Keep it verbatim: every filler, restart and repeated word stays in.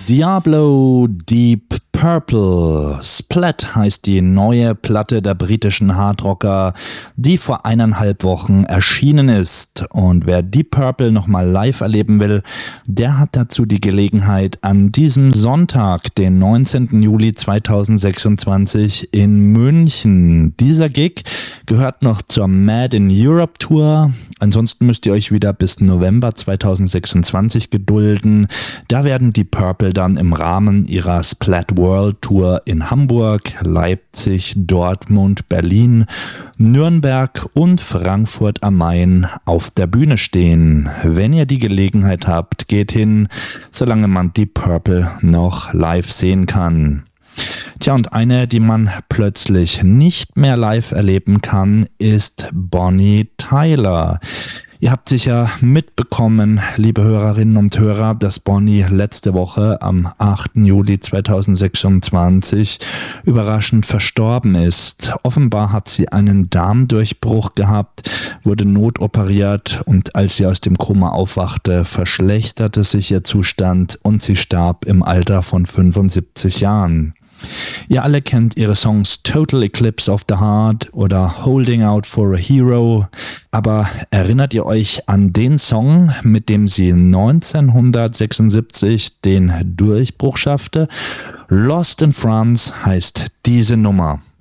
Diablo Deep Purple. Splat heißt die neue Platte der britischen Hardrocker, die vor eineinhalb Wochen erschienen ist. Und wer Deep Purple nochmal live erleben will, der hat dazu die Gelegenheit an diesem Sonntag, den neunzehnten Juli zweitausendsechsundzwanzig in München. Dieser Gig gehört noch zur Mad in Europe Tour. Ansonsten müsst ihr euch wieder bis November zweitausendsechsundzwanzig gedulden. Da werden Deep Purple dann im Rahmen ihrer Splat World Tour in Hamburg, Leipzig, Dortmund, Berlin, Nürnberg und Frankfurt am Main auf der Bühne stehen. Wenn ihr die Gelegenheit habt, geht hin, solange man Deep Purple noch live sehen kann. Tja, und eine, die man plötzlich nicht mehr live erleben kann, ist Bonnie Tyler. Ihr habt sicher mitbekommen, liebe Hörerinnen und Hörer, dass Bonnie letzte Woche am achten Juli zweitausendsechsundzwanzig überraschend verstorben ist. Offenbar hat sie einen Darmdurchbruch gehabt, wurde notoperiert und als sie aus dem Koma aufwachte, verschlechterte sich ihr Zustand und sie starb im Alter von fünfundsiebzig Jahren. Ihr alle kennt ihre Songs Total Eclipse of the Heart oder Holding Out for a Hero, aber erinnert ihr euch an den Song, mit dem sie neunzehnhundertsechsundsiebzig den Durchbruch schaffte? Lost in France heißt diese Nummer.